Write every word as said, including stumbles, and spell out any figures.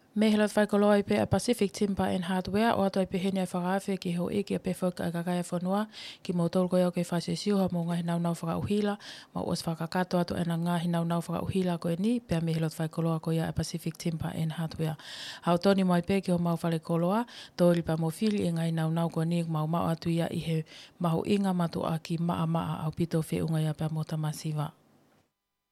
Me helot fai koloa i pe a Pacific Timber and Hardware o ato i pe hene whakawhi ki ho i ki a pe whaka a kakaya whanua ki mo tolu koe au ke whase siuha mo ngahi nau nau whakauhila ma os whakakato ato ena ngahi nau nau whakauhila koe ni pe a me helot whai koloa koe a Pacific Timber and Hardware. Hau toni mai pe ki ho mau whale koloa tōri pa mo whili e ngai nau nau koe ni mau mau atu ia i he mahu inga matu a ki maa maa au pito whi unga ia pe a mo tamasiva.